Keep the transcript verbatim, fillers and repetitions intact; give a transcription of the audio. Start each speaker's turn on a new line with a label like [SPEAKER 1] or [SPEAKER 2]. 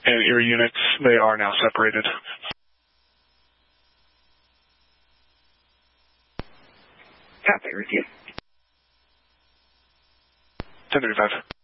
[SPEAKER 1] and ear units, they are now separated.
[SPEAKER 2] Copy, review.
[SPEAKER 1] ten thirty-five.